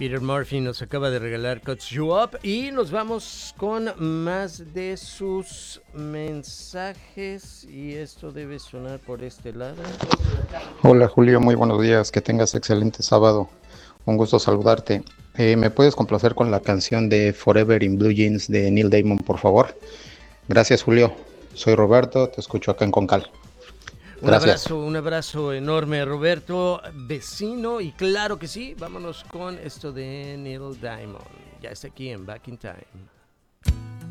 Peter Murphy nos acaba de regalar Cuts You Up y nos vamos con más de sus mensajes y esto debe sonar por este lado. Hola Julio, muy buenos días, que tengas excelente sábado, un gusto saludarte. ¿Me puedes complacer con la canción de Forever in Blue Jeans de Neil Diamond, por favor? Gracias Julio, soy Roberto, te escucho acá en Concal. Gracias. Un abrazo enorme, Roberto, vecino, y claro que sí, vámonos con esto de Neil Diamond. Ya está aquí en Back in Time.